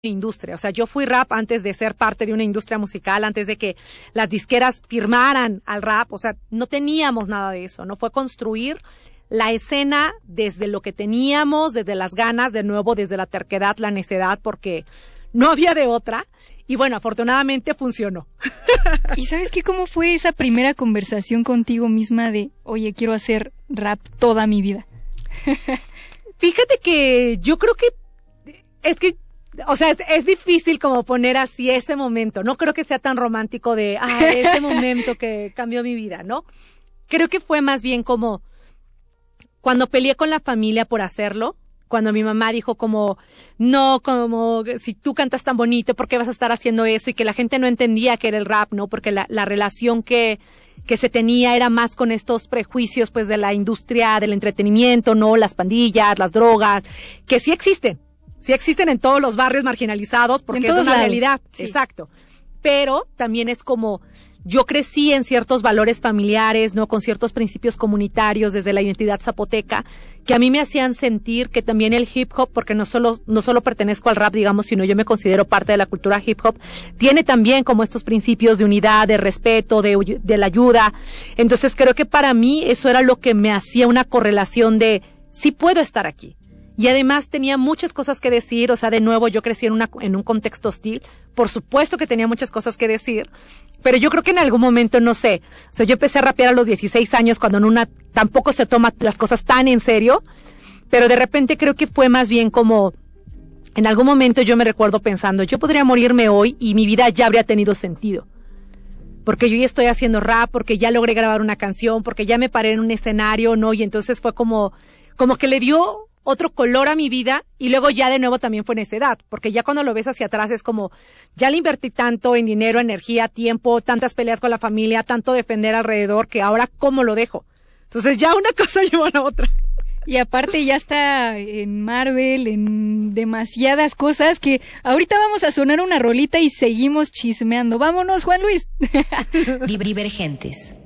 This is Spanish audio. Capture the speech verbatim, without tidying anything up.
industria, o sea, yo fui rap antes de ser parte de una industria musical, antes de que las disqueras firmaran al rap, o sea, no teníamos nada de eso, no fue construir la escena desde lo que teníamos, desde las ganas, de nuevo, desde la terquedad, la necedad, porque no había de otra, y bueno, afortunadamente funcionó. ¿Y sabes qué? ¿Cómo fue esa primera conversación contigo misma de, oye, quiero hacer rap toda mi vida? Fíjate que yo creo que, es que O sea, es, es difícil como poner así ese momento. No creo que sea tan romántico de, ah, ese momento que cambió mi vida, ¿no? Creo que fue más bien como cuando peleé con la familia por hacerlo, cuando mi mamá dijo como, no, como, si tú cantas tan bonito, ¿por qué vas a estar haciendo eso? Y que la gente no entendía que era el rap, ¿no? Porque la, la relación que, que se tenía era más con estos prejuicios, pues, de la industria del entretenimiento, ¿no? Las pandillas, las drogas, que sí existen. Sí existen en todos los barrios marginalizados porque es una lados. realidad, sí. Exacto. Pero también es como, yo crecí en ciertos valores familiares, ¿no? Con ciertos principios comunitarios desde la identidad zapoteca, que a mí me hacían sentir que también el hip hop, porque no solo, no solo pertenezco al rap, digamos, sino yo me considero parte de la cultura hip hop, tiene también como estos principios de unidad, de respeto, de, de la ayuda. Entonces creo que para mí eso era lo que me hacía una correlación de, sí puedo estar aquí. Y además tenía muchas cosas que decir, o sea, de nuevo yo crecí en una en un contexto hostil, por supuesto que tenía muchas cosas que decir, pero yo creo que en algún momento, no sé, o sea, yo empecé a rapear a los dieciséis años cuando en una tampoco se toma las cosas tan en serio, pero de repente creo que fue más bien como, en algún momento yo me recuerdo pensando, yo podría morirme hoy y mi vida ya habría tenido sentido. Porque yo ya estoy haciendo rap, porque ya logré grabar una canción, porque ya me paré en un escenario, ¿no? Y entonces fue como, como que le dio otro color a mi vida, y luego ya de nuevo también fue necedad, porque ya cuando lo ves hacia atrás es como, ya le invertí tanto en dinero, energía, tiempo, tantas peleas con la familia, tanto defender alrededor, que ahora ¿cómo lo dejo? Entonces ya una cosa lleva a la otra. Y aparte ya está en Marvel, en demasiadas cosas que ahorita vamos a sonar una rolita y seguimos chismeando. Vámonos, Juan Luis. Divergentes.